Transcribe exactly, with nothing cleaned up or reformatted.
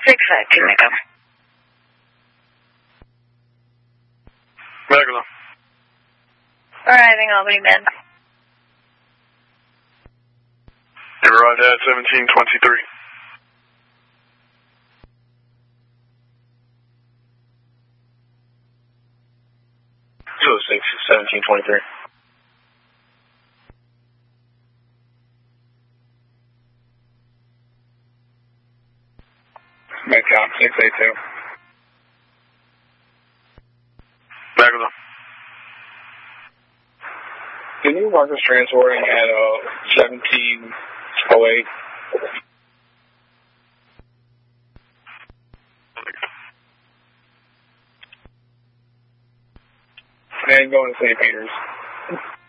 six five two, Echo. Regular. Arriving Albany Med. You arrived at seventeen twenty-three. two oh six, seventeen twenty-three. Metcalf, six eight two. Regular. Can you mark us transporting at uh, seventeen oh eight? And going to Saint Peter's.